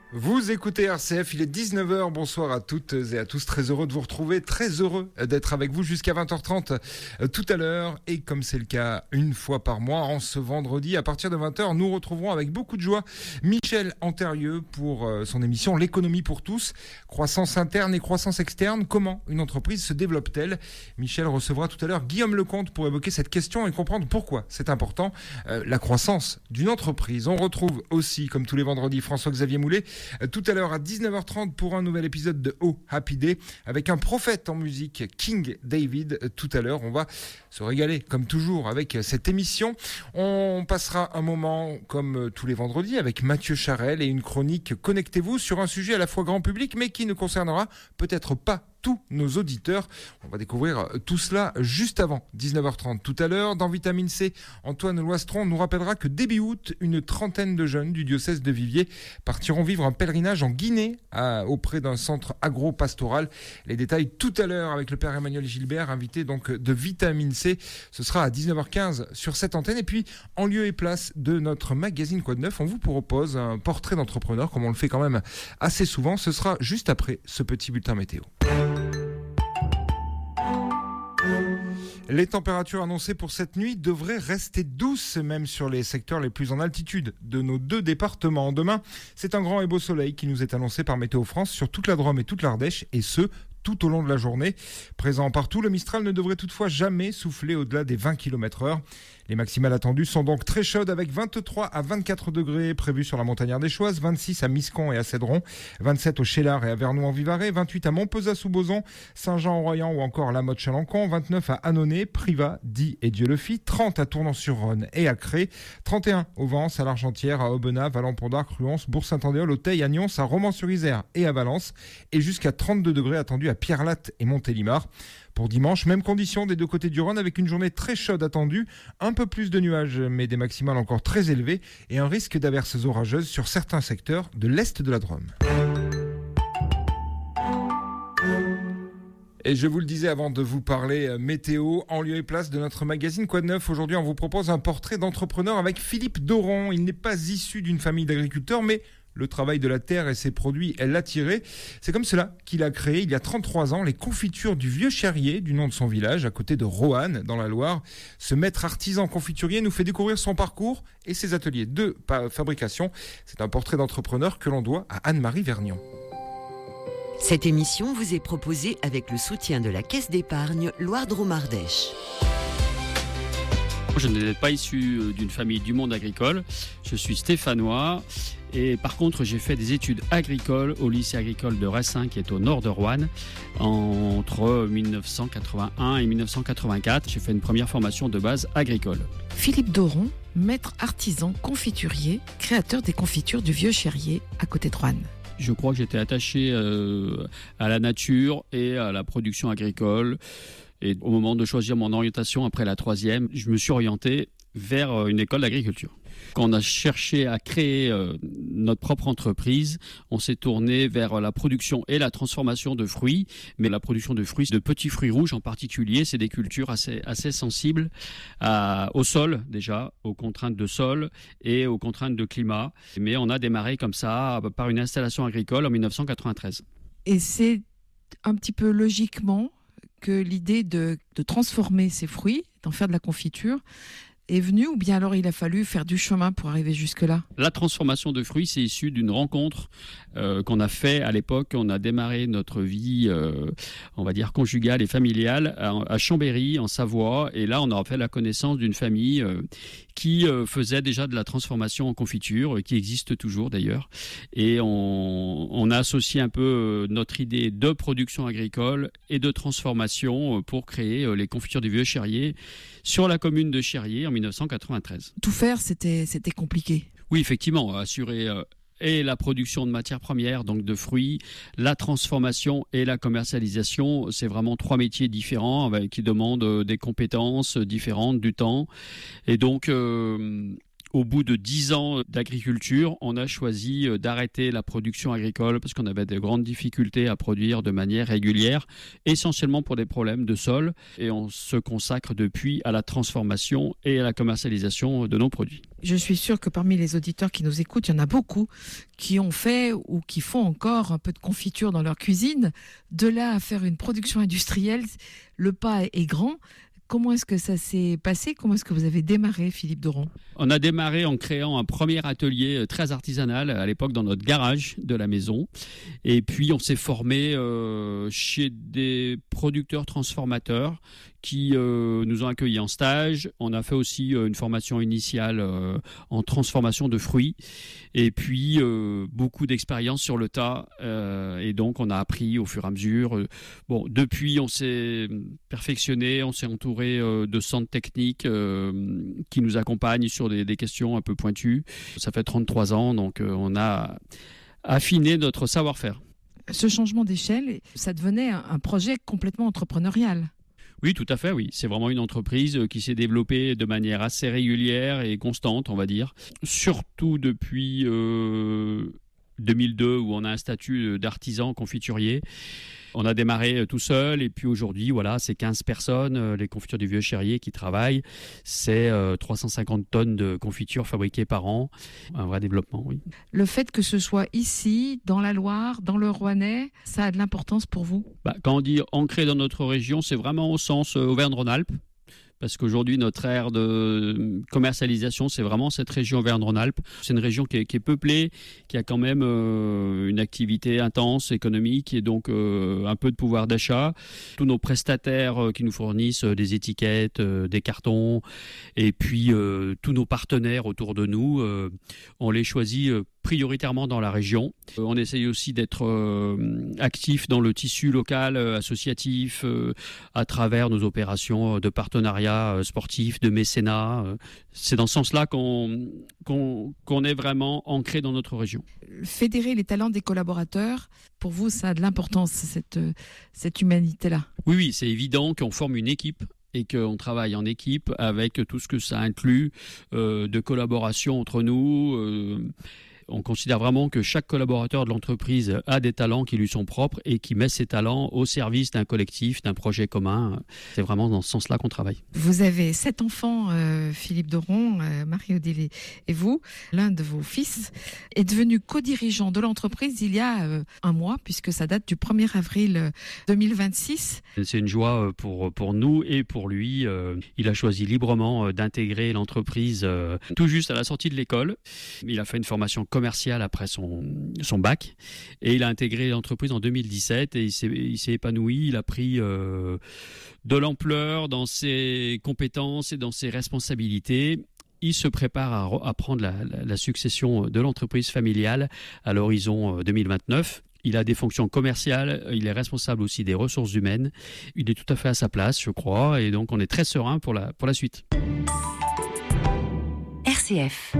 Vous écoutez RCF, il est 19h, bonsoir à toutes et à tous, très heureux de vous retrouver, très heureux d'être avec vous jusqu'à 20h30 tout à l'heure, et comme c'est le cas une fois par mois, en ce vendredi, à partir de 20h, nous retrouverons avec beaucoup de joie Michel Antérieux pour son émission L'économie pour tous, croissance interne et croissance externe, comment une entreprise se développe-t-elle? Michel recevra tout à l'heure Guillaume Lecomte pour évoquer cette question et comprendre pourquoi c'est important, la croissance d'une entreprise. On retrouve aussi, comme tous les vendredis, François-Xavier Moulet, tout à l'heure à 19h30 pour un nouvel épisode de Oh Happy Day avec un prophète en musique, King David. Tout à l'heure, on va se régaler comme toujours avec cette émission. On passera un moment comme tous les vendredis avec Mathieu Charel et une chronique Connectez-vous sur un sujet à la fois grand public mais qui ne concernera peut-être pas tous nos auditeurs. On va découvrir tout cela juste avant 19h30 tout à l'heure. Dans Vitamine C, Antoine Loistron nous rappellera que début août, une trentaine de jeunes du diocèse de Viviers partiront vivre un pèlerinage en Guinée auprès d'un centre agro-pastoral. Les détails tout à l'heure avec le père Emmanuel Gilbert, invité donc de Vitamine C. Ce sera à 19h15 sur cette antenne. Et puis, en lieu et place de notre magazine Quoi de Neuf, on vous propose un portrait d'entrepreneur, comme on le fait quand même assez souvent. Ce sera juste après ce petit bulletin météo. Les températures annoncées pour cette nuit devraient rester douces, même sur les secteurs les plus en altitude de nos deux départements. Demain, c'est un grand et beau soleil qui nous est annoncé par Météo France sur toute la Drôme et toute l'Ardèche, et ce, tout au long de la journée. Présent partout, le Mistral ne devrait toutefois jamais souffler au-delà des 20 km/h. Les maximales attendues sont donc très chaudes avec 23 à 24 degrés prévus sur la montagnard des Choisses, 26 à Miscon et à Cédron, 27 au Chélard et à Vernoux-en-Vivarais, 28 à Montpezat-sous-Bozon, Saint-Jean-en-Royan ou encore La Motte-Chalancon, 29 à Annonay, Privas, Die et Dieulefit, 30 à Tournon-sur-Rhône et à Cré, 31 au Vence, à l'Argentière, à Aubenas, Valence-Pont-d'Arc, Ruance, Bourg-Saint-Andéol, Auteuil, à Nyons, à Romans-sur-Isère et à Valence, et jusqu'à 32 degrés attendus à Pierrelatte et Montélimar. Pour dimanche, même condition des deux côtés du Rhône avec une journée très chaude attendue, un peu plus de nuages mais des maximales encore très élevées et un risque d'averses orageuses sur certains secteurs de l'est de la Drôme. Et je vous le disais avant de vous parler météo, en lieu et place de notre magazine Quoi de Neuf. Aujourd'hui, on vous propose un portrait d'entrepreneur avec Philippe Doron. Il n'est pas issu d'une famille d'agriculteurs, mais le travail de la terre et ses produits, elle l'a tiré. C'est comme cela qu'il a créé, il y a 33 ans, les confitures du Vieux Cherrier, du nom de son village, à côté de Roanne, dans la Loire. Ce maître artisan confiturier nous fait découvrir son parcours et ses ateliers de fabrication. C'est un portrait d'entrepreneur que l'on doit à Anne-Marie Vergnon. Cette émission vous est proposée avec le soutien de la Caisse d'épargne Loire-Drôme-Ardèche. Je n'étais pas issu d'une famille du monde agricole. Je suis stéphanois et par contre j'ai fait des études agricoles au lycée agricole de Ressin qui est au nord de Roanne entre 1981 et 1984. J'ai fait une première formation de base agricole. Philippe Doron, maître artisan confiturier, créateur des confitures du Vieux Cherrier à côté de Roanne. Je crois que j'étais attaché à la nature et à la production agricole. Et au moment de choisir mon orientation après la troisième, je me suis orienté vers une école d'agriculture. Quand on a cherché à créer notre propre entreprise, on s'est tourné vers la production et la transformation de fruits. Mais la production de fruits, de petits fruits rouges en particulier, c'est des cultures assez sensibles au sol déjà, aux contraintes de sol et aux contraintes de climat. Mais on a démarré comme ça par une installation agricole en 1993. Et c'est un petit peu logiquement que l'idée de transformer ces fruits, d'en faire de la confiture, est venue, ou bien alors il a fallu faire du chemin pour arriver jusque-là? La transformation de fruits, c'est issu d'une rencontre qu'on a fait à l'époque. On a démarré notre vie, on va dire, conjugale et familiale à Chambéry, en Savoie. Et là, on a fait la connaissance d'une famille qui faisait déjà de la transformation en confiture, qui existe toujours d'ailleurs. Et on a associé un peu notre idée de production agricole et de transformation pour créer les confitures du Vieux Cherrier sur la commune de Cherrier en 1993. Tout faire, c'était compliqué. Oui, effectivement, assurer et la production de matières premières, donc de fruits, la transformation et la commercialisation, c'est vraiment trois métiers différents qui demandent des compétences différentes, du temps. Et donc, Au bout de 10 ans d'agriculture, on a choisi d'arrêter la production agricole parce qu'on avait de grandes difficultés à produire de manière régulière, essentiellement pour des problèmes de sol. Et on se consacre depuis à la transformation et à la commercialisation de nos produits. Je suis sûre que parmi les auditeurs qui nous écoutent, il y en a beaucoup qui ont fait ou qui font encore un peu de confiture dans leur cuisine. De là à faire une production industrielle, le pas est grand. Comment est-ce que ça s'est passé ? Comment est-ce que vous avez démarré, Philippe Doron ? On a démarré en créant un premier atelier très artisanal à l'époque dans notre garage de la maison. Et puis on s'est formé chez des producteurs transformateurs qui nous ont accueillis en stage. On a fait aussi une formation initiale en transformation de fruits. Et puis beaucoup d'expérience sur le tas. Et donc on a appris au fur et à mesure. Depuis on s'est perfectionné, on s'est entouré de centres techniques qui nous accompagnent sur des questions un peu pointues. Ça fait 33 ans, donc on a affiné notre savoir-faire. Ce changement d'échelle, ça devenait un projet complètement entrepreneurial. Oui, tout à fait, oui. C'est vraiment une entreprise qui s'est développée de manière assez régulière et constante, on va dire. Surtout depuis 2002, où on a un statut d'artisan confiturier. On a démarré tout seul et puis aujourd'hui, voilà, c'est 15 personnes, les confitures du Vieux Cherrier qui travaillent. C'est 350 tonnes de confitures fabriquées par an. Un vrai développement, oui. Le fait que ce soit ici, dans la Loire, dans le Rouennais, ça a de l'importance pour vous ? Quand on dit ancré dans notre région, c'est vraiment au sens Auvergne-Rhône-Alpes. Parce qu'aujourd'hui, notre aire de commercialisation, c'est vraiment cette région Auvergne-Rhône-Alpes. C'est une région qui est peuplée, qui a quand même une activité intense, économique, et donc un peu de pouvoir d'achat. Tous nos prestataires qui nous fournissent des étiquettes, des cartons, et puis tous nos partenaires autour de nous, on les choisit prioritairement dans la région. On essaye aussi d'être actif dans le tissu local, associatif, à travers nos opérations de partenariat sportif, de mécénat. C'est dans ce sens-là qu'on est vraiment ancré dans notre région. Fédérer les talents des collaborateurs, pour vous, ça a de l'importance, cette humanité-là ? Oui, c'est évident qu'on forme une équipe et qu'on travaille en équipe avec tout ce que ça inclut de collaboration entre nous. On considère vraiment que chaque collaborateur de l'entreprise a des talents qui lui sont propres et qui met ses talents au service d'un collectif, d'un projet commun. C'est vraiment dans ce sens-là qu'on travaille. Vous avez 7 enfants, Philippe Doron, Marie-Odile et vous. L'un de vos fils est devenu co-dirigeant de l'entreprise il y a un mois, puisque ça date du 1er avril 2026. C'est une joie pour nous et pour lui. Il a choisi librement d'intégrer l'entreprise tout juste à la sortie de l'école. Il a fait une formation commercial après son bac et il a intégré l'entreprise en 2017 et il s'est épanoui, il a pris de l'ampleur dans ses compétences et dans ses responsabilités. Il se prépare à prendre la succession de l'entreprise familiale à l'horizon 2029. Il a des fonctions commerciales, il est responsable aussi des ressources humaines. Il est tout à fait à sa place, je crois, et donc on est très serein pour la suite. RCF.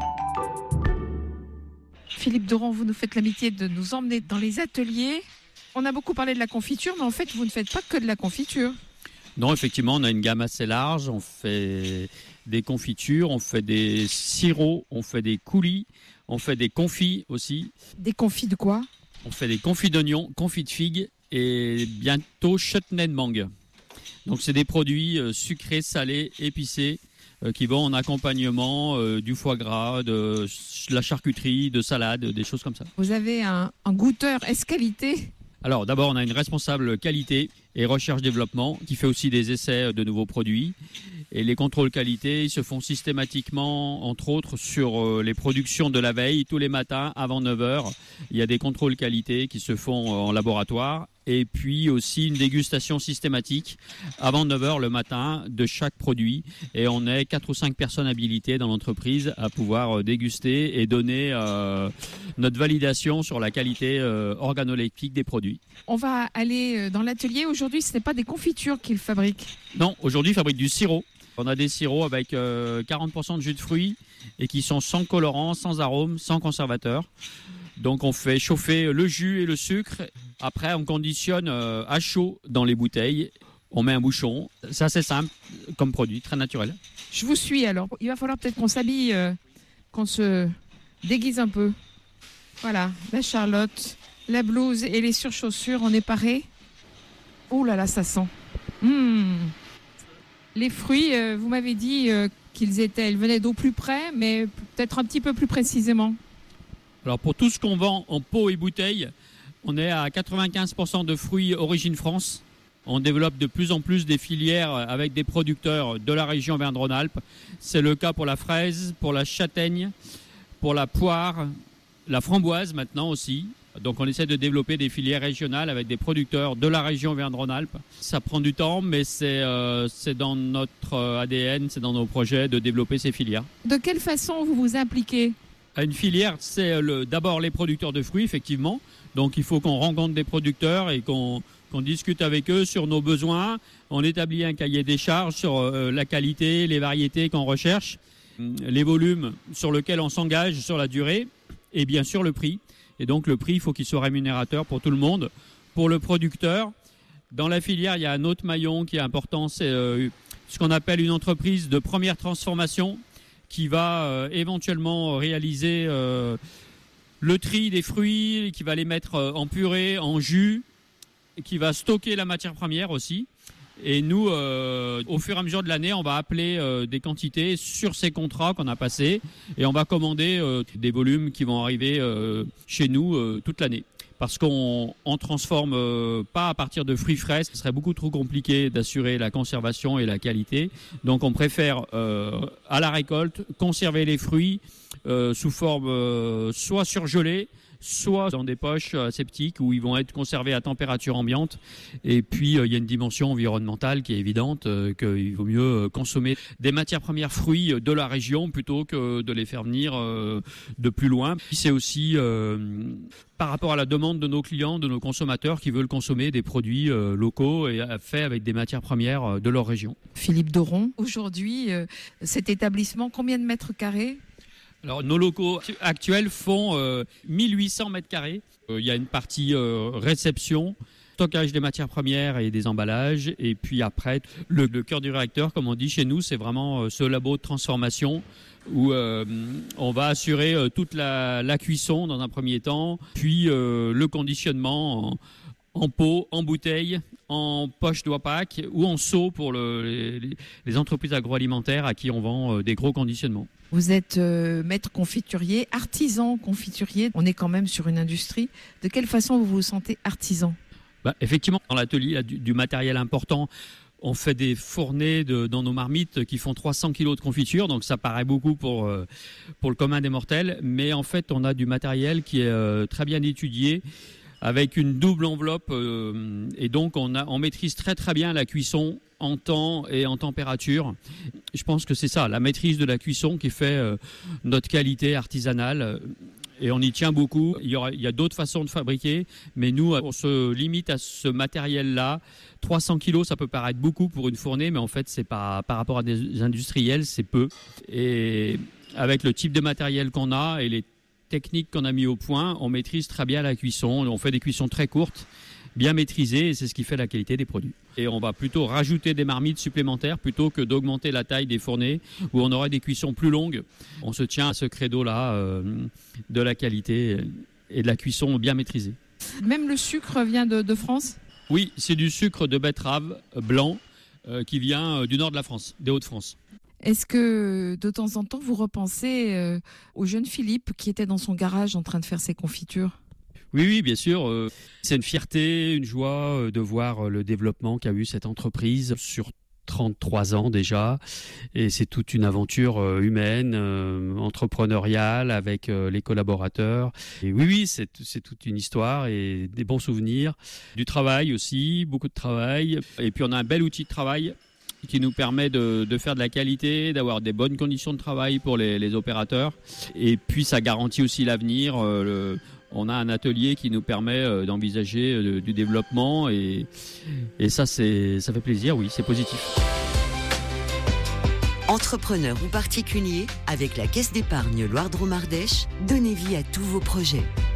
Philippe Doron, vous nous faites l'amitié de nous emmener dans les ateliers. On a beaucoup parlé de la confiture, mais en fait, vous ne faites pas que de la confiture. Non, effectivement, on a une gamme assez large. On fait des confitures, on fait des sirops, on fait des coulis, on fait des confits aussi. Des confits de quoi ? On fait des confits d'oignons, confits de figues et bientôt chutney de mangue. Donc, c'est des produits sucrés, salés, épicés, qui vont en accompagnement du foie gras, de la charcuterie, de salade, des choses comme ça. Vous avez un goûteur S-qualité ? Alors d'abord, on a une responsable qualité et recherche-développement qui fait aussi des essais de nouveaux produits. Et les contrôles qualité, ils se font systématiquement, entre autres, sur les productions de la veille. Tous les matins, avant 9h, il y a des contrôles qualité qui se font en laboratoire. Et puis aussi une dégustation systématique avant 9h le matin de chaque produit. Et on est 4 ou 5 personnes habilitées dans l'entreprise à pouvoir déguster et donner notre validation sur la qualité organoleptique des produits. On va aller dans l'atelier. Aujourd'hui, ce n'est pas des confitures qu'ils fabriquent. Non, aujourd'hui, ils fabriquent du sirop. On a des sirops avec 40% de jus de fruits et qui sont sans colorant, sans arôme, sans conservateur. Donc on fait chauffer le jus et le sucre. Après, on conditionne à chaud dans les bouteilles. On met un bouchon. C'est assez simple. comme produit, très naturel. Je vous suis alors. Il va falloir peut-être qu'on s'habille, qu'on se déguise un peu. Voilà, la charlotte, la blouse et les surchaussures, on est paré. Oh là là, ça sent. Les fruits, vous m'avez dit ils venaient d'au plus près, mais peut-être un petit peu plus précisément. Alors pour tout ce qu'on vend en pot et bouteille, on est à 95% de fruits origine France. On développe de plus en plus des filières avec des producteurs de la région Auvergne-Rhône-Alpes. C'est le cas pour la fraise, pour la châtaigne, pour la poire, la framboise maintenant aussi. Donc on essaie de développer des filières régionales avec des producteurs de la région Auvergne-Rhône-Alpes. Ça prend du temps, mais c'est dans notre ADN, c'est dans nos projets de développer ces filières. De quelle façon vous vous impliquez ? Une filière, c'est d'abord les producteurs de fruits, effectivement. Donc il faut qu'on rencontre des producteurs et qu'on discute avec eux sur nos besoins. On établit un cahier des charges sur la qualité, les variétés qu'on recherche, les volumes sur lesquels on s'engage sur la durée et bien sûr le prix. Et donc le prix, il faut qu'il soit rémunérateur pour tout le monde. Pour le producteur, dans la filière, il y a un autre maillon qui est important, c'est ce qu'on appelle une entreprise de première transformation qui va éventuellement réaliser le tri des fruits, qui va les mettre en purée, en jus, qui va stocker la matière première aussi. Et nous, au fur et à mesure de l'année, on va appeler des quantités sur ces contrats qu'on a passés et on va commander des volumes qui vont arriver chez nous toute l'année. Parce qu'on transforme pas à partir de fruits frais, ce serait beaucoup trop compliqué d'assurer la conservation et la qualité. Donc on préfère à la récolte conserver les fruits sous forme soit surgelée, soit dans des poches aseptiques où ils vont être conservés à température ambiante. Et puis, il y a une dimension environnementale qui est évidente, qu'il vaut mieux consommer des matières premières fruits de la région plutôt que de les faire venir de plus loin. C'est aussi par rapport à la demande de nos clients, de nos consommateurs qui veulent consommer des produits locaux et faits avec des matières premières de leur région. Philippe Doron, aujourd'hui, cet établissement, combien de mètres carrés ? Alors, nos locaux actuels font 1800 mètres carrés. Il y a une partie réception, stockage des matières premières et des emballages. Et puis après, le cœur du réacteur, comme on dit chez nous, c'est vraiment ce labo de transformation où on va assurer toute la cuisson dans un premier temps, puis le conditionnement en pot, en bouteille, en poche d'Oipac ou en seau pour les entreprises agroalimentaires à qui on vend des gros conditionnements. Vous êtes maître confiturier, artisan confiturier. On est quand même sur une industrie. De quelle façon vous vous sentez artisan ? Effectivement, dans l'atelier, il y a du matériel important. On fait des fournées dans nos marmites qui font 300 kilos de confiture, donc ça paraît beaucoup pour le commun des mortels. Mais en fait, on a du matériel qui est très bien étudié, avec une double enveloppe. Et donc, on maîtrise très très bien la cuisson en temps et en température. Je pense que c'est ça, la maîtrise de la cuisson qui fait notre qualité artisanale. Et on y tient beaucoup. Il y a d'autres façons de fabriquer, mais nous, on se limite à ce matériel-là. 300 kilos, ça peut paraître beaucoup pour une fournée, mais en fait, c'est pas, par rapport à des industriels, c'est peu. Et avec le type de matériel qu'on a et les techniques qu'on a mis au point, on maîtrise très bien la cuisson. On fait des cuissons très courtes, bien maîtrisées, et c'est ce qui fait la qualité des produits. Et on va plutôt rajouter des marmites supplémentaires plutôt que d'augmenter la taille des fournées où on aurait des cuissons plus longues. On se tient à ce credo-là de la qualité et de la cuisson bien maîtrisée. Même le sucre vient de France ? Oui, c'est du sucre de betterave blanc qui vient du nord de la France, des Hauts-de-France. Est-ce que de temps en temps vous repensez au jeune Philippe qui était dans son garage en train de faire ses confitures ? Oui, bien sûr. C'est une fierté, une joie de voir le développement qu'a eu cette entreprise sur 33 ans déjà. Et c'est toute une aventure humaine, entrepreneuriale avec les collaborateurs. Et oui, c'est toute une histoire et des bons souvenirs. Du travail aussi, beaucoup de travail. Et puis on a un bel outil de travail qui nous permet de faire de la qualité, d'avoir des bonnes conditions de travail pour les opérateurs. Et puis ça garantit aussi l'avenir. On a un atelier qui nous permet d'envisager du développement et ça fait plaisir, oui, c'est positif. Entrepreneur ou particulier, avec la Caisse d'épargne Loire-Drôme-Ardèche, donnez vie à tous vos projets.